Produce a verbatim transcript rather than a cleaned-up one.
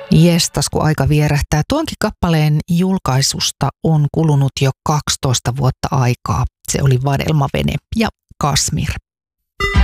Jestas, kun aika vierähtää. Tuonkin kappaleen julkaisusta on kulunut jo kaksitoista vuotta aikaa. Se oli Vadelmavene ja Kasmir.